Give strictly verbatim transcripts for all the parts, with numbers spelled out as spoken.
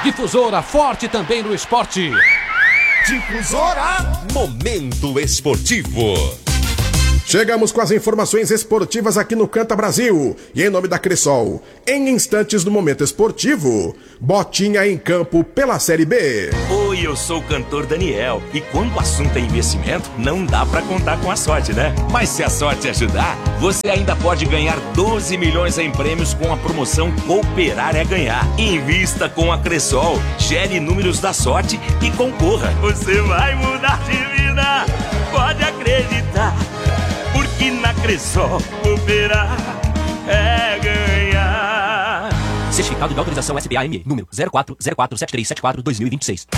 Difusora, forte também no esporte. Difusora, momento esportivo. Chegamos com as informações esportivas aqui no Canta Brasil. E em nome da Cressol, em instantes do momento esportivo, Botinha em campo pela Série B. Oi, eu sou o cantor Daniel. E quando o assunto é investimento, não dá pra contar com a sorte, né? Mas se a sorte ajudar, você ainda pode ganhar doze milhões em prêmios com a promoção Cooperar é Ganhar. Invista com a Cressol, gere números da sorte e concorra. Você vai mudar de vida, pode acreditar. Porque na Cressol, cooperar é ganhar. Certificado de autorização S B A M E, número zero quatro zero quatro sete três sete quatro dois mil e vinte e seis.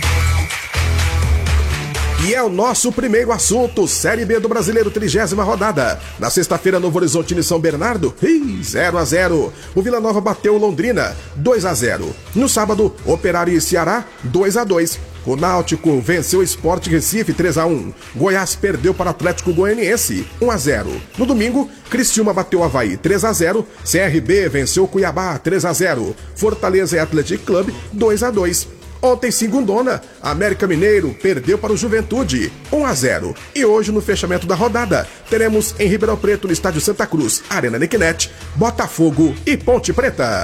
E é o nosso primeiro assunto, Série B do Brasileiro, trigésima rodada. Na sexta-feira, Novo Horizontino e São Bernardo, zero a zero. O Vila Nova bateu o Londrina, dois a zero. No sábado, Operário e Ceará, dois a dois. O Náutico venceu o Sport Recife três a um. Goiás perdeu para o Atlético Goianiense um a zero. No domingo, Criciúma bateu o Avaí três a zero. C R B venceu o Cuiabá três a zero. Fortaleza e Athletic Club dois a dois. Ontem, segundona, América Mineiro perdeu para o Juventude um a zero. E hoje, no fechamento da rodada, teremos em Ribeirão Preto, no Estádio Santa Cruz, Arena Nequinet, Botafogo e Ponte Preta.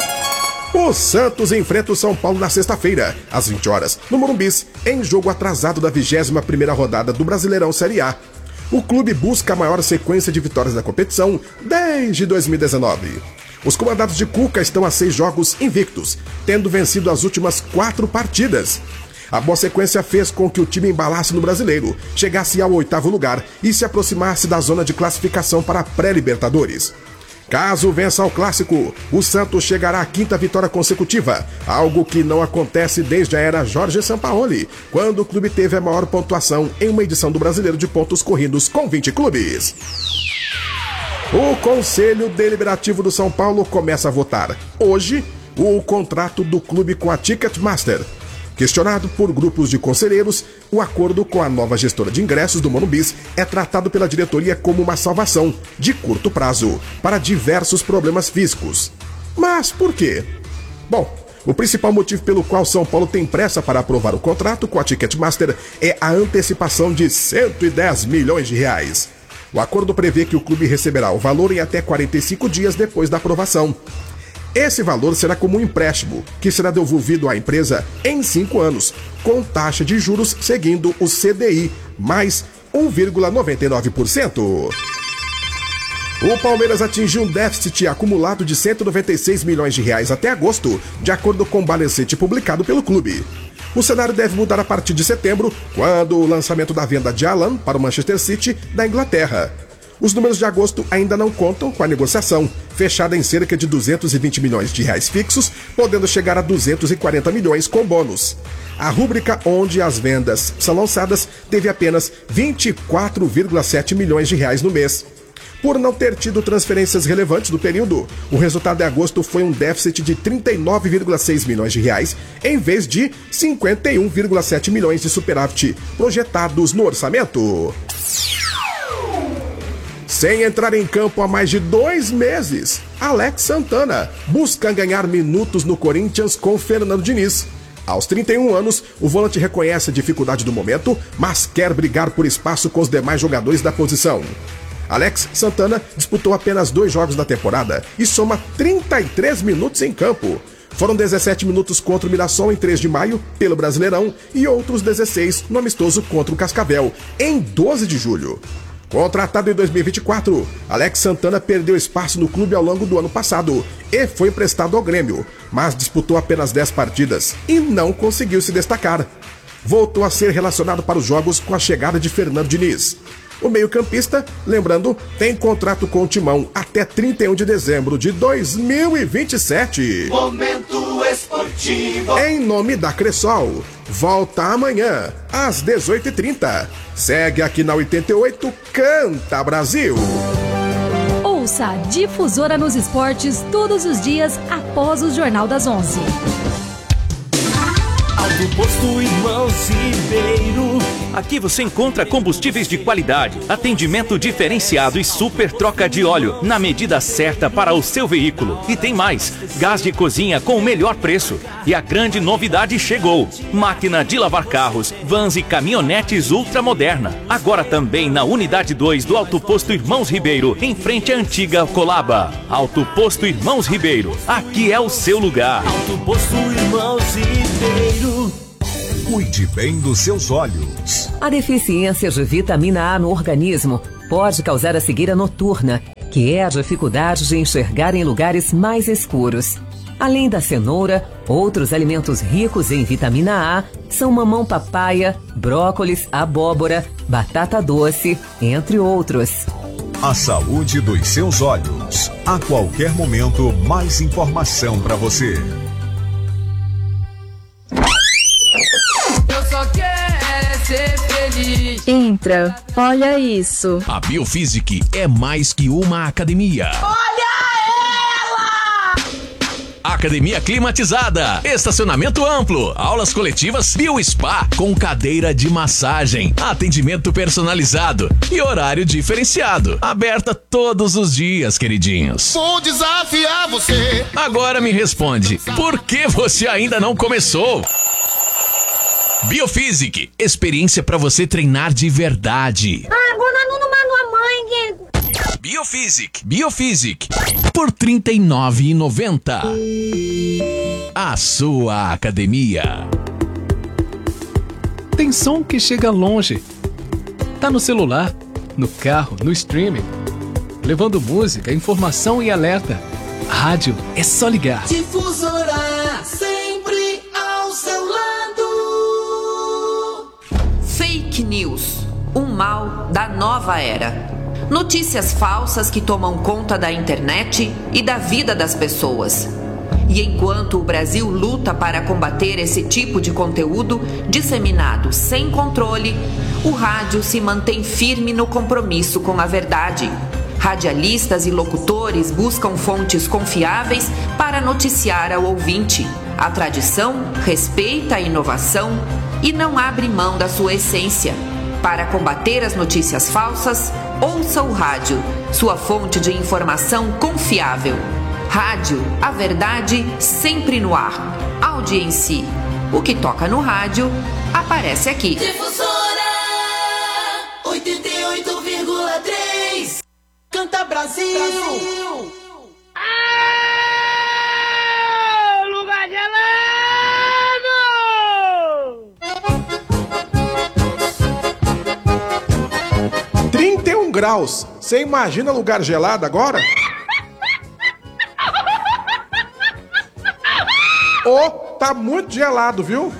O Santos enfrenta o São Paulo na sexta-feira, às vinte horas, no Morumbis, em jogo atrasado da vigésima primeira rodada do Brasileirão Série A. O clube busca a maior sequência de vitórias da competição desde dois mil e dezenove. Os comandados de Cuca estão a seis jogos invictos, tendo vencido as últimas quatro partidas. A boa sequência fez com que o time embalasse no Brasileiro, chegasse ao oitavo lugar e se aproximasse da zona de classificação para a pré-Libertadores. Caso vença o Clássico, o Santos chegará à quinta vitória consecutiva, algo que não acontece desde a era Jorge Sampaoli, quando o clube teve a maior pontuação em uma edição do Brasileiro de pontos corridos com vinte clubes. O Conselho Deliberativo do São Paulo começa a votar hoje o contrato do clube com a Ticketmaster. Questionado por grupos de conselheiros, o acordo com a nova gestora de ingressos do Morumbis é tratado pela diretoria como uma salvação de curto prazo para diversos problemas físicos. Mas por quê? Bom, o principal motivo pelo qual São Paulo tem pressa para aprovar o contrato com a Ticketmaster é a antecipação de cento e dez milhões de reais. O acordo prevê que o clube receberá o valor em até quarenta e cinco dias depois da aprovação. Esse valor será como um empréstimo, que será devolvido à empresa em cinco anos, com taxa de juros seguindo o C D I, mais um vírgula noventa e nove por cento. O Palmeiras atingiu um déficit acumulado de cento e noventa e seis milhões de reais até agosto, de acordo com o balancete publicado pelo clube. O cenário deve mudar a partir de setembro, quando o lançamento da venda de Haaland para o Manchester City da Inglaterra. Os números de agosto ainda não contam com a negociação, fechada em cerca de duzentos e vinte milhões de reais fixos, podendo chegar a duzentos e quarenta milhões com bônus. A rúbrica onde as vendas são lançadas teve apenas vinte e quatro vírgula sete milhões de reais no mês. Por não ter tido transferências relevantes do período, o resultado de agosto foi um déficit de trinta e nove vírgula seis milhões de reais, em vez de cinquenta e um vírgula sete milhões de superávit projetados no orçamento. Sem entrar em campo há mais de dois meses, Alex Santana busca ganhar minutos no Corinthians com Fernando Diniz. Aos trinta e um anos, o volante reconhece a dificuldade do momento, mas quer brigar por espaço com os demais jogadores da posição. Alex Santana disputou apenas dois jogos da temporada e soma trinta e três minutos em campo. Foram dezessete minutos contra o Mirassol em três de maio, pelo Brasileirão, e outros dezesseis no amistoso contra o Cascavel, em doze de julho. Contratado em dois mil e vinte e quatro, Alex Santana perdeu espaço no clube ao longo do ano passado e foi emprestado ao Grêmio, mas disputou apenas dez partidas e não conseguiu se destacar. Voltou a ser relacionado para os jogos com a chegada de Fernando Diniz. O meio-campista, lembrando, tem contrato com o Timão até trinta e um de dezembro de dois mil e vinte e sete. Momento esportivo. Em nome da Cressol, volta amanhã, às dezoito e trinta. Segue aqui na oitenta e oito, Canta Brasil. Ouça a Difusora nos esportes todos os dias após o Jornal das onze. Alto Posto Irmãos Ribeiro. Aqui você encontra combustíveis de qualidade, atendimento diferenciado e super troca de óleo na medida certa para o seu veículo. E tem mais, gás de cozinha com o melhor preço. E a grande novidade chegou: máquina de lavar carros, vans e caminhonetes ultramoderna. Agora também na unidade dois do Alto Posto Irmãos Ribeiro, em frente à antiga Colaba. Alto Posto Irmãos Ribeiro, aqui é o seu lugar. Alto Posto Irmãos Ribeiro. Cuide bem dos seus olhos. A deficiência de vitamina A no organismo pode causar a cegueira noturna, que é a dificuldade de enxergar em lugares mais escuros. Além da cenoura, outros alimentos ricos em vitamina A são mamão-papaya, brócolis, abóbora, batata doce, entre outros. A saúde dos seus olhos. A qualquer momento, mais informação para você. Eu só quero ser feliz. Entra, olha isso. A Biophysic é mais que uma academia. Academia climatizada, estacionamento amplo, aulas coletivas Biospa com cadeira de massagem, atendimento personalizado e horário diferenciado. Aberta todos os dias, queridinhos. Vou desafiar você. Agora me responde, por que você ainda não começou? Biophysic, experiência para você treinar de verdade. Ah, agora não manda a mãe. Biophysic, Biophysic, por trinta e nove reais e noventa centavos. A sua academia. Tem som que chega longe. Tá no celular, no carro, no streaming, levando música, informação e alerta. Rádio é só ligar. Difusora, sempre ao seu lado. Fake news, um mal da nova era. Notícias falsas que tomam conta da internet e da vida das pessoas. E enquanto o Brasil luta para combater esse tipo de conteúdo disseminado sem controle, o rádio se mantém firme no compromisso com a verdade. Radialistas e locutores buscam fontes confiáveis para noticiar ao ouvinte. A tradição respeita a inovação e não abre mão da sua essência. Para combater as notícias falsas, ouça o rádio, sua fonte de informação confiável. Rádio, a verdade sempre no ar. Audiência. O que toca no rádio, aparece aqui. Difusora oitenta e oito vírgula três. Canta Brasil. Brasil. Ah, lugar gelado. trinta e um graus. Você imagina lugar gelado agora? Oh, tá muito gelado, viu?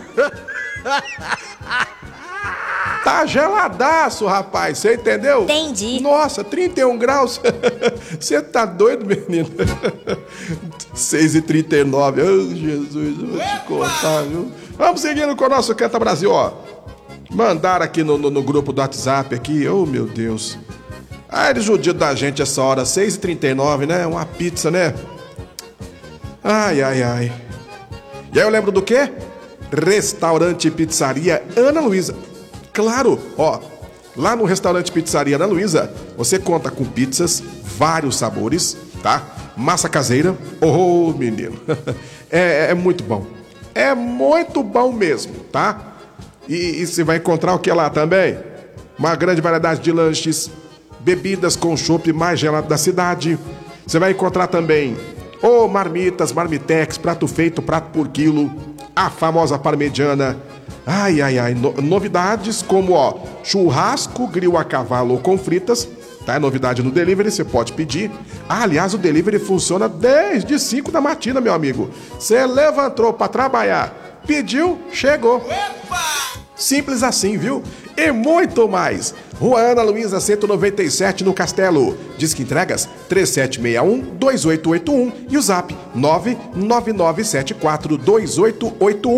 Tá geladaço, rapaz. Você entendeu? Entendi. Nossa, trinta e um graus. Você tá doido, menino? seis e trinta e nove. Oh, Jesus, eu vou te contar, viu? Vamos seguindo com o nosso Canta Brasil, ó. Mandaram aqui no, no, no grupo do WhatsApp aqui. Oh, meu Deus. Ah, eles judiam da gente essa hora. seis e trinta e nove, né? Uma pizza, né? Ai, ai, ai. E aí eu lembro do quê? Restaurante e Pizzaria Ana Luísa. Claro, ó. Lá no Restaurante e Pizzaria Ana Luísa, você conta com pizzas, vários sabores, tá? Massa caseira. Oh, menino. é, é muito bom. É muito bom mesmo, tá? E, e você vai encontrar o que lá também? Uma grande variedade de lanches, bebidas com chopp mais gelado da cidade. Você vai encontrar também ô, oh, marmitas, marmitex, prato feito, prato por quilo, a famosa parmegiana. Ai, ai, ai, no, novidades como, ó, churrasco, grill a cavalo ou com fritas, tá? É novidade no delivery, você pode pedir. Ah, aliás, o delivery funciona desde cinco da matina, meu amigo. Você levantou pra trabalhar, pediu, chegou. Epa! Simples assim, viu? E muito mais. Rua Ana Luísa, cento e noventa e sete, no Castelo. Disque entregas três sete seis um, dois oito oito um e o zap nove nove nove sete quatro dois oito oito um.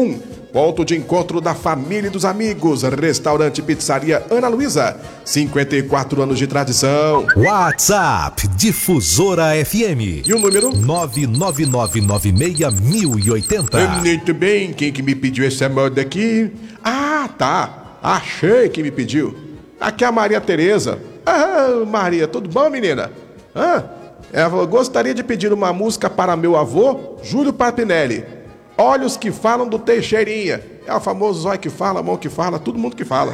ponto de encontro da família e dos amigos. Restaurante Pizzaria Ana Luísa, cinquenta e quatro anos de tradição. WhatsApp Difusora F M. E o número? nove nove nove nove seis mil e oitenta. Muito bem, quem que me pediu essa moda aqui? Ah, tá, achei que me pediu. Aqui é a Maria Tereza. Ah, Maria, tudo bom, menina? Ah, ela falou, gostaria de pedir uma música para meu avô, Júlio Papinelli. Olhos que falam do Teixeirinha. É o famoso zóio que fala, mão que fala, todo mundo que fala.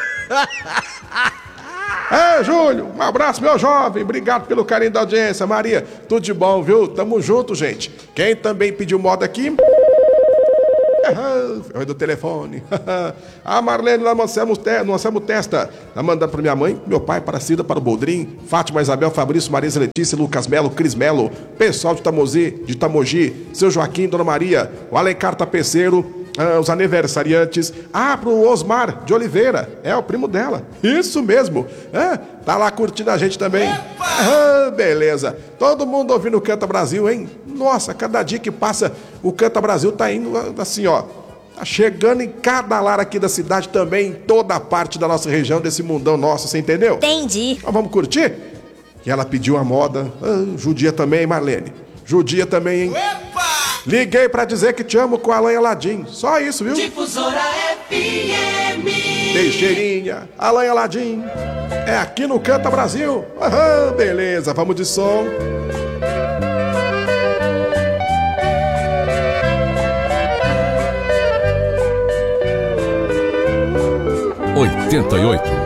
É, Júlio, um abraço, meu jovem. Obrigado pelo carinho da audiência. Maria, tudo de bom, viu? Tamo junto, gente. Quem também pediu moda aqui? Foi do telefone. A Marlene, nós lançamos, te, nós lançamos testa. Tá mandando pra minha mãe, meu pai, para a Cida, para o Boldrin, Fátima, Isabel, Fabrício, Marisa, Letícia, Lucas Melo, Cris Melo, pessoal de Tamozi, de Tamogi, seu Joaquim, Dona Maria, o Alencar Tapeceiro, ah, os aniversariantes. Ah, pro Osmar de Oliveira, é o primo dela. Isso mesmo. Ah, tá lá curtindo a gente também. Ah, beleza. Todo mundo ouvindo o Canta Brasil, hein? Nossa, cada dia que passa, o Canta Brasil tá indo assim, ó. Tá chegando em cada lar aqui da cidade também, em toda a parte da nossa região, desse mundão nosso, você entendeu? Entendi. Então vamos curtir? E ela pediu a moda. Ah, judia também, Marlene. Judia também, hein? Epa! Liguei pra dizer que te amo com a Alain Aladim. Só isso, viu? Difusora F M. Teixeirinha, Alain Aladim. É aqui no Canta Brasil. Aham, beleza, vamos de som. oitenta e oito.